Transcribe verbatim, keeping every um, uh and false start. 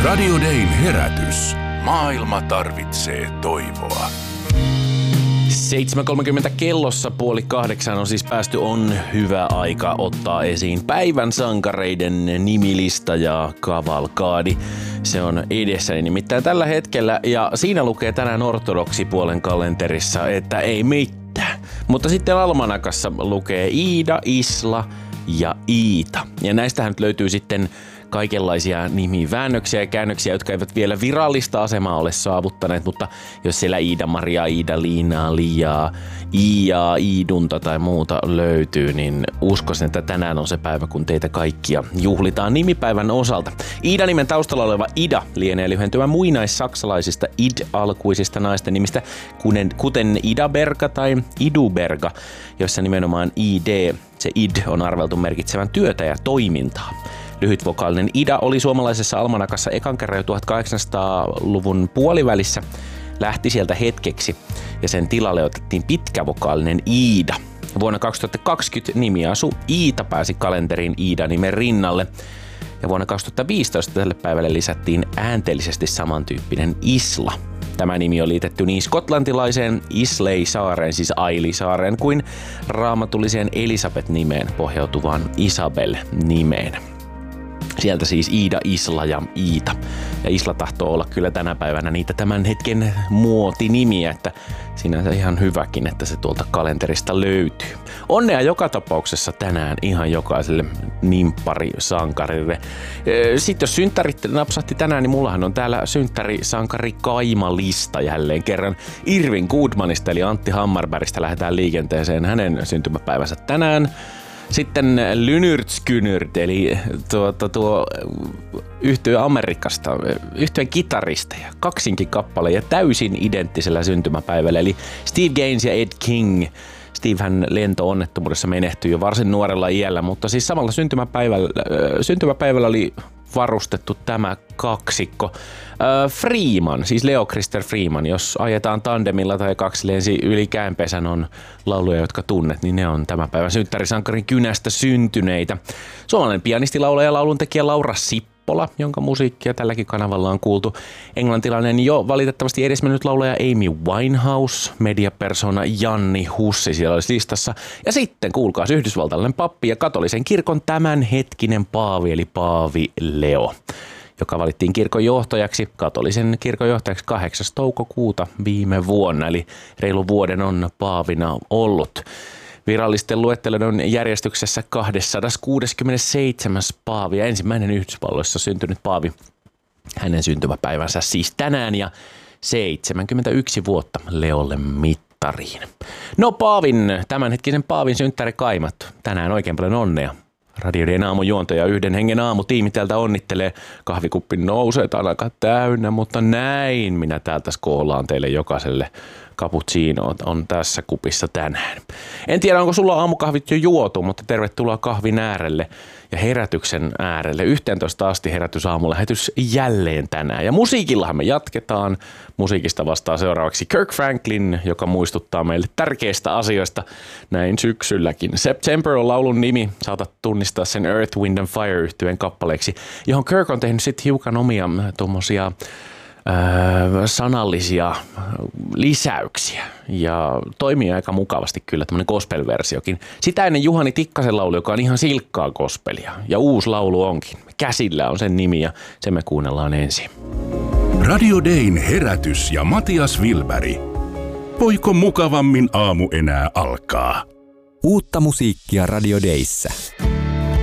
Radio Dayn herätys. Maailma tarvitsee toivoa. seitsemän kolmekymmentä kellossa puoli kahdeksan on siis päästy. On hyvä aika ottaa esiin päivän sankareiden nimilista ja kavalkaadi. Se on edessäni nimittäin tällä hetkellä ja siinä lukee tänään ortodoksipuolen kalenterissa, että ei mitään. Mutta sitten almanakassa lukee Iida, Isla ja Iita. Ja näistähän nyt löytyy sitten kaikenlaisia nimiväännöksiä ja käännöksiä, jotka eivät vielä virallista asemaa ole saavuttaneet, mutta jos siellä Iida, Maria, Iida, Liinaa, Liaa, Iaa, Iidunta tai muuta löytyy, niin uskoisin, että tänään on se päivä, kun teitä kaikkia juhlitaan nimipäivän osalta. Iida-nimen taustalla oleva Ida lienee lyhentymä muinaissaksalaisista id-alkuisista naisten nimistä, kuten Idaberga tai Iduberga, jossa nimenomaan id, se id on arveltu merkitsevän työtä ja toimintaa. Lyhytvokaalinen Ida oli suomalaisessa almanakassa ekan kerran jo tuhatkahdeksansataaluvun puolivälissä, lähti sieltä hetkeksi ja sen tilalle otettiin pitkävokaalinen Iida. Vuonna kaksituhattakaksikymmentä nimiasu Iita pääsi kalenteriin Iida-nimen rinnalle ja vuonna kaksituhattaviisitoista tälle päivälle lisättiin äänteellisesti samantyyppinen Isla. Tämä nimi on liitetty niin skotlantilaiseen Islay-saareen, siis Ailey-saareen, kuin raamatulliseen Elisabeth-nimeen pohjautuvaan Isabel-nimeen. Sieltä siis Iida, Isla ja Iita. Ja Isla tahtoo olla kyllä tänä päivänä niitä tämän hetken muotinimiä, että sinänsä ihan hyväkin, että se tuolta kalenterista löytyy. Onnea joka tapauksessa tänään ihan jokaiselle nimppari-sankarille. Sitten jos synttärit napsahti tänään, niin mullahan on täällä synttäri-sankari-kaima-lista jälleen kerran. Irvin Goodmanista eli Antti Hammarbergistä lähdetään liikenteeseen hänen syntymäpäivänsä tänään. Sitten Lynyrd eli tuo, tuo yhtye Amerikasta, yhtyeen kitaristeja, kaksinkin kappale ja täysin identtisellä syntymäpäivällä, eli Steve Gaines ja Ed King. Steve hän lento-onnettomuudessa menehtyi jo varsin nuorella iällä, mutta siis samalla syntymäpäivällä, syntymäpäivällä oli varustettu tämä kaksikko. Äh, Freeman, siis Leo Krister Freeman, jos ajetaan tandemilla tai kaksi lensi yli käänpesän on lauluja, jotka tunnet, niin ne on tämän päivän synttärisankarin kynästä syntyneitä. Suomalainen pianisti, laulaja ja lauluntekijä Laura Sippola, jonka musiikkia tälläkin kanavalla on kuultu. Englantilainen jo valitettavasti edesmennyt laulaja Amy Winehouse, mediapersona Janni Hussi siellä olisi listassa. Ja sitten kuulkaas yhdysvaltalainen pappi ja katolisen kirkon tämänhetkinen paavi eli Paavi Leo, joka valittiin kirkon johtajaksi, katolisen kirkon johtajaksi kahdeksas toukokuuta viime vuonna, eli reilu vuoden on paavina ollut. Virallisten luetteloiden järjestyksessä kaksisataakuusikymmentäseitsemän paavi ja ensimmäinen Yhdysvalloissa syntynyt paavi. Hänen syntymäpäivänsä siis tänään ja seitsemänkymmentäyksi vuotta Leolle mittariin. No paavin, tämänhetkisen paavin synttärikaimat. Tänään oikein paljon onnea. Radio Dayn aamujuontaja Yhden hengen aamutiimi täältä onnittelee. Kahvikuppi nousee aika täynnä, mutta näin minä täältä skoolaan teille jokaiselle. Cappuccino on tässä kupissa tänään. En tiedä, onko sulla aamukahvit jo juotu, mutta tervetuloa kahvin äärelle ja herätyksen äärelle. yhteentoista asti herätys aamulähetys jälleen tänään. Ja musiikillahan me jatketaan. Musiikista vastaa seuraavaksi Kirk Franklin, joka muistuttaa meille tärkeistä asioista näin syksylläkin. September on laulun nimi. Saatat tunnistaa sen Earth, Wind and Fire -yhtyeen kappaleeksi, johon Kirk on tehnyt sitten hiukan omia tuommoisia Öö, sanallisia lisäyksiä ja toimii aika mukavasti kyllä tämmöinen gospel-versiokin. Sitä ennen Juhani Tikkasen laulu, joka on ihan silkkaa gospelia ja uusi laulu onkin. Käsillä on sen nimi ja sen me kuunnellaan ensin. Radio Dayn herätys ja Matias Wilberg. Voiko mukavammin aamu enää alkaa? Uutta musiikkia Radio Dayssä.